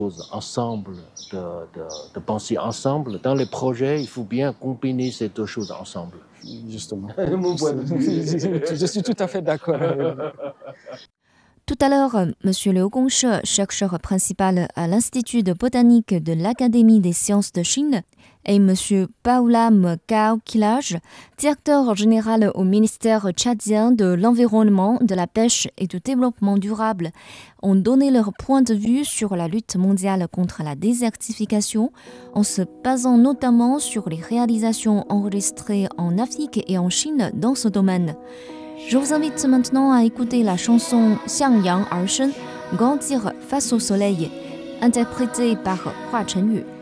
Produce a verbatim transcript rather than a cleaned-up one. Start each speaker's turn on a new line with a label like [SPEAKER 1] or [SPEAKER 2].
[SPEAKER 1] ensemble, de, de, de penser ensemble. Dans les projets, il faut bien combiner ces deux choses ensemble.
[SPEAKER 2] Justement.
[SPEAKER 1] Mon point de vue.
[SPEAKER 2] Je suis tout à fait d'accord avec vous.
[SPEAKER 3] Tout à l'heure, M. Liu Gongshi, chercheur principal à l'Institut de botanique de l'Académie des sciences de Chine, et M. Baoulam Gao Kilaj, directeur général au ministère tchadien de l'Environnement, de la Pêche et du Développement durable, ont donné leur point de vue sur la lutte mondiale contre la désertification, en se basant notamment sur les réalisations enregistrées en Afrique et en Chine dans ce domaine. Je vous invite maintenant à écouter la chanson Xiang Yang Er Shen, Grandir face au soleil, interprétée par Hua Chenyu.